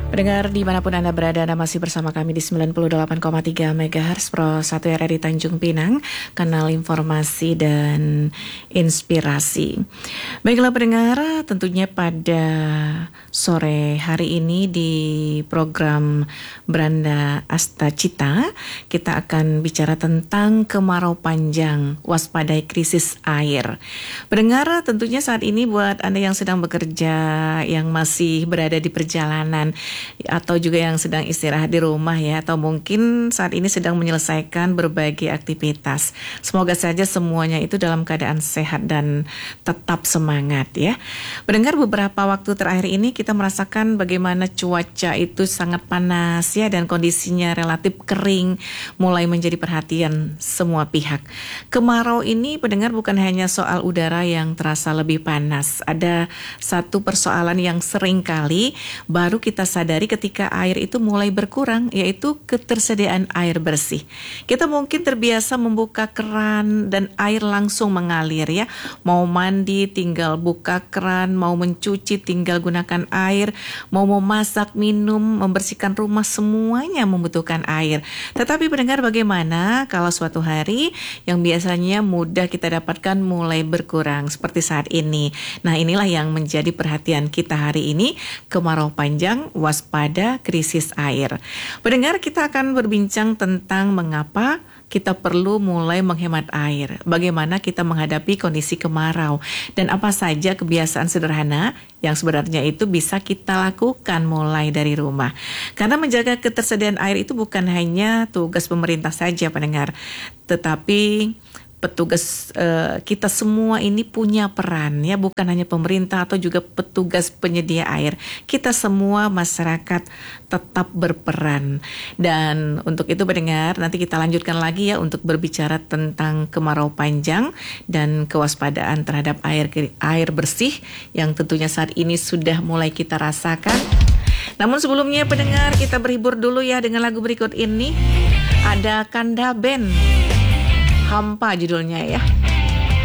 Pendengar dimanapun Anda berada, Anda masih bersama kami di 98,3 MHz Pro 1 RRI Tanjung Pinang, kanal informasi dan inspirasi. Baiklah pendengar, tentunya pada sore hari ini di program Beranda Asta Cita, kita akan bicara tentang kemarau panjang, waspadai krisis air. Pendengar, tentunya saat ini buat Anda yang sedang bekerja, yang masih berada di perjalanan, atau juga yang sedang istirahat di rumah ya, atau mungkin saat ini sedang menyelesaikan berbagai aktivitas. Semoga saja semuanya itu dalam keadaan sehat dan tetap semangat ya. Mendengar beberapa waktu terakhir ini kita merasakan bagaimana cuaca itu sangat panas ya, dan kondisinya relatif kering, mulai menjadi perhatian semua pihak. Kemarau ini pendengar bukan hanya soal udara yang terasa lebih panas. Ada satu persoalan yang sering kali baru kita sadari ketika air itu mulai berkurang, yaitu ketersediaan air bersih. Kita mungkin terbiasa membuka keran dan air langsung mengalir ya. Mau mandi tinggal buka keran, mau mencuci tinggal gunakan air, mau memasak, minum, membersihkan rumah, semuanya membutuhkan air. Tetapi pendengar, bagaimana kalau suatu hari yang biasanya mudah kita dapatkan mulai berkurang seperti saat ini? Nah, inilah yang menjadi perhatian kita hari ini, kemarau panjang, waspada krisis air. Pendengar, kita akan berbincang tentang mengapa kita perlu mulai menghemat air, bagaimana kita menghadapi kondisi kemarau, dan apa saja kebiasaan sederhana yang sebenarnya itu bisa kita lakukan mulai dari rumah. Karena menjaga ketersediaan air itu bukan hanya tugas pemerintah saja pendengar, tetapi petugas kita semua ini punya peran ya, bukan hanya pemerintah atau juga petugas penyedia air. Kita semua masyarakat tetap berperan. Dan untuk itu pendengar, nanti kita lanjutkan lagi ya untuk berbicara tentang kemarau panjang dan kewaspadaan terhadap air bersih yang tentunya saat ini sudah mulai kita rasakan. Namun sebelumnya pendengar, kita berhibur dulu ya dengan lagu berikut ini. Ada Kanda Band, Hampa judulnya ya.